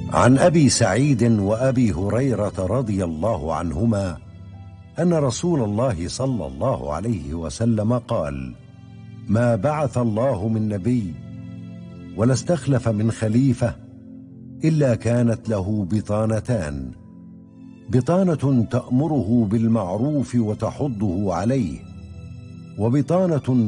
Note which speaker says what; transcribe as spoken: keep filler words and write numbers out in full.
Speaker 1: عن أبي سعيد وأبي هريرة رضي الله عنهما أن رسول الله صلى الله عليه وسلم قال: ما بعث الله من نبي ولا استخلف من خليفة إلا كانت له بطانتان: بطانة تأمره بالمعروف وتحضه عليه، وبطانة